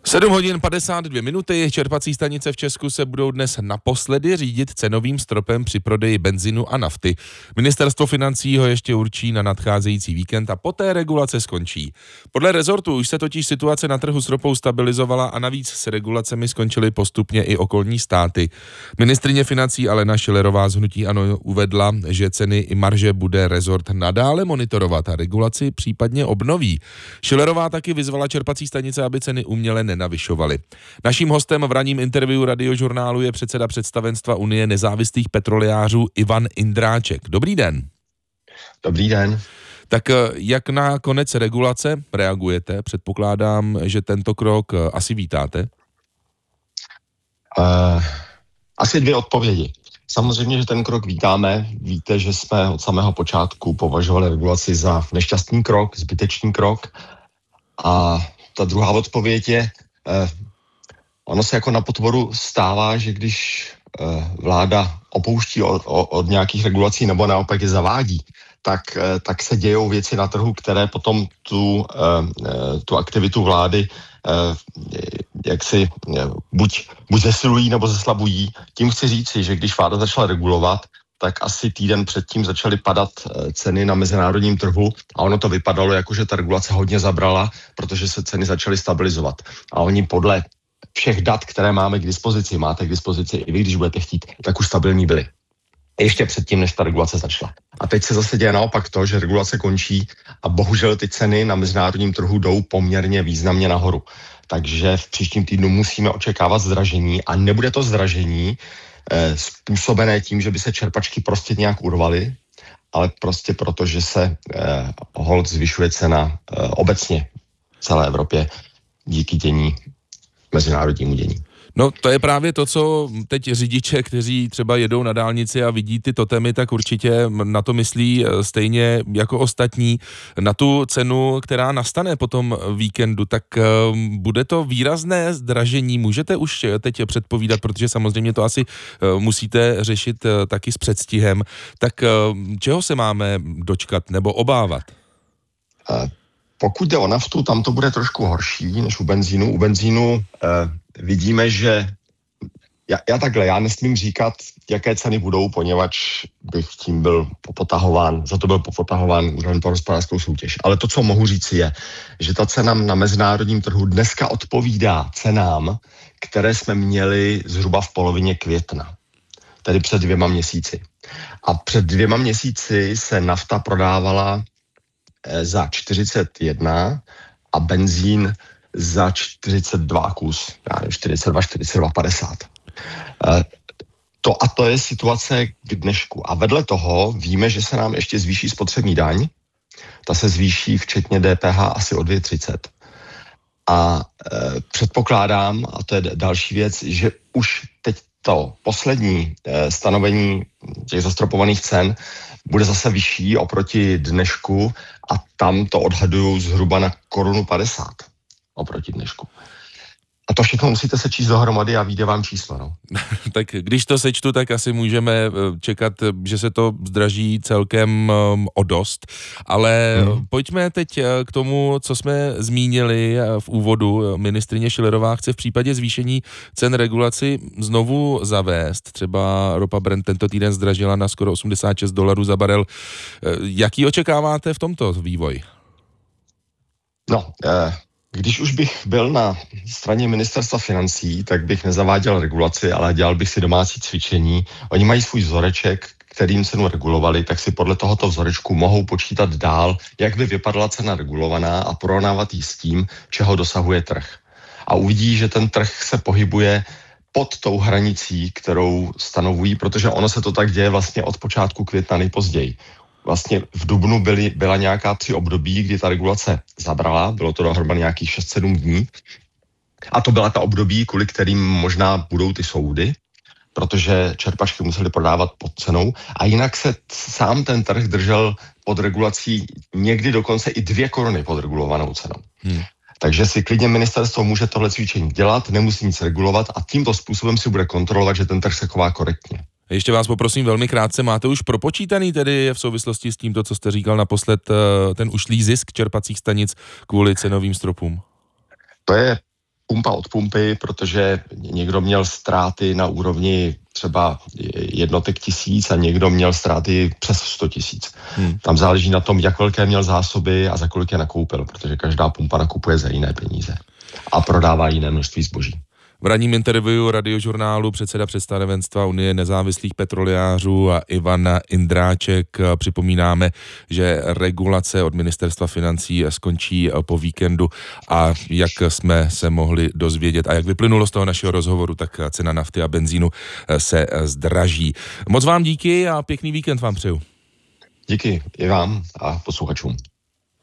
7 hodin 52 minuty. Čerpací stanice v Česku se budou dnes naposledy řídit cenovým stropem při prodeji benzinu a nafty. Ministerstvo financí ho ještě určí na nadcházející víkend a poté regulace skončí. Podle rezortu už se totiž situace na trhu s ropou stabilizovala a navíc s regulacemi skončily postupně i okolní státy. Ministryně financí Alena Schillerová z hnutí ANO uvedla, že ceny i marže bude rezort nadále monitorovat a regulaci případně obnoví. Schillerová taky vyzvala čerpací stanice, aby ceny uměle nenavyšovali. Naším hostem v ranním interview Radiožurnálu je předseda představenstva Unie nezávislých petrolejářů Ivan Indráček. Dobrý den. Dobrý den. Tak jak na konec regulace reagujete? Předpokládám, že tento krok asi vítáte. Asi 2 odpovědi. Samozřejmě, že ten krok vítáme. Víte, že jsme od samého počátku považovali regulaci za nešťastný krok, zbytečný krok. A ta druhá odpověď je, ono se jako na potvoru stává, že když vláda opouští od nějakých regulací nebo naopak je zavádí, tak se dějou věci na trhu, které potom tu aktivitu vlády jaksi buď zesilují nebo zeslabují. Tím chci říci, že když vláda začala regulovat, tak asi týden předtím začaly padat ceny na mezinárodním trhu a ono to vypadalo jako, že ta regulace hodně zabrala, protože se ceny začaly stabilizovat. A oni podle všech dat, které máme k dispozici, máte k dispozici i vy, když budete chtít, tak už stabilní byly. Ještě předtím, než ta regulace začala. A teď se zase děje naopak to, že regulace končí a bohužel ty ceny na mezinárodním trhu jdou poměrně významně nahoru. Takže v příštím týdnu musíme očekávat zdražení a nebude to zdražení způsobené tím, že by se čerpačky prostě nějak urvaly, ale prostě proto, že se holt zvyšuje cena obecně v celé Evropě díky mezinárodnímu dění. No to je právě to, co teď řidiče, kteří třeba jedou na dálnici a vidí ty totemy, tak určitě na to myslí stejně jako ostatní. Na tu cenu, která nastane po tom víkendu, tak bude to výrazné zdražení. Můžete už teď předpovídat, protože samozřejmě to asi musíte řešit taky s předstihem. Tak čeho se máme dočkat nebo obávat? Pokud jde o naftu, tam to bude trošku horší než u benzínu. U benzínu vidíme, že já nesmím říkat, jaké ceny budou, poněvadž bych tím byl popotahován Úřadem pro hospodářskou soutěž. Ale to, co mohu říct, je, že ta cena na mezinárodním trhu dneska odpovídá cenám, které jsme měli zhruba v polovině května, tedy před 2 měsíci. A před 2 měsíci se nafta prodávala za 41 a benzín za 42 kus, 42,50. To je situace k dnešku. A vedle toho víme, že se nám ještě zvýší spotřební daň. Ta se zvýší včetně DPH asi o 2,30. A předpokládám, a to je další věc, že už teď to poslední stanovení těch zastropovaných cen bude zase vyšší oproti dnešku a tam to odhaduju zhruba na 1,50 oproti dnešku. A to všechno musíte se číst dohromady a vyjde vám číslo. No. Tak když to sečtu, tak asi můžeme čekat, že se to zdraží celkem o dost. Ale pojďme teď k tomu, co jsme zmínili v úvodu. Ministryně Schillerová chce v případě zvýšení cen regulaci znovu zavést. Třeba ropa Brent tento týden zdražila na skoro $86 za barel. Jaký očekáváte v tomto vývoj? No, když už bych byl na straně ministerstva financí, tak bych nezaváděl regulaci, ale dělal bych si domácí cvičení. Oni mají svůj vzoreček, kterým cenu regulovali, tak si podle tohoto vzorečku mohou počítat dál, jak by vypadala cena regulovaná a porovnávat ji s tím, čeho dosahuje trh. A uvidí, že ten trh se pohybuje pod tou hranicí, kterou stanovují, protože ono se to tak děje vlastně od počátku května nejpozději. Vlastně v dubnu byla nějaká 3 období, kdy ta regulace zabrala, bylo to dohromady nějakých 6-7 dní. A to byla ta období, kvůli kterým možná budou ty soudy, protože čerpačky museli prodávat pod cenou. A jinak se sám ten trh držel pod regulací někdy dokonce i 2 koruny pod regulovanou cenou. Takže si klidně ministerstvo může tohle cvičení dělat, nemusí nic regulovat a tímto způsobem si bude kontrolovat, že ten trh se chová korektně. Ještě vás poprosím velmi krátce, máte už propočítaný tedy v souvislosti s tímto, co jste říkal naposled, ten ušlý zisk čerpacích stanic kvůli cenovým stropům? To je pumpa od pumpy, protože někdo měl ztráty na úrovni třeba jednotek tisíc a někdo měl ztráty přes 100 000. Tam záleží na tom, jak velké měl zásoby a za kolik je nakoupil, protože každá pumpa nakupuje za jiné peníze a prodává jiné množství zboží. V ranním interview Radiožurnálu předseda představenstva Unie nezávislých petroliářů a Ivan Indráček připomínáme, že regulace od ministerstva financí skončí po víkendu a jak jsme se mohli dozvědět a jak vyplynulo z toho našeho rozhovoru, tak cena nafty a benzínu se zdraží. Moc vám díky a pěkný víkend vám přeju. Díky i vám a posluchačům.